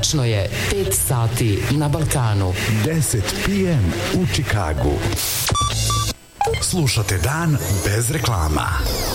Tačno je 5 sati na Balkanu. 10 p.m. u Čikagu. Slušate Dan bez reklama.